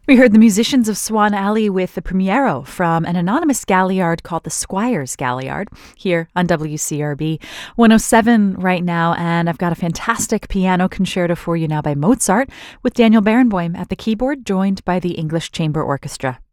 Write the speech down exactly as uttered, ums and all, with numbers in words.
We heard the musicians of Swan Alley with the Premiero from an anonymous Galliard called the Squires Galliard here on W C R B one oh seven right now. And I've got a fantastic piano concerto for you now by Mozart with Daniel Barenboim at the keyboard, joined by the English Chamber Orchestra.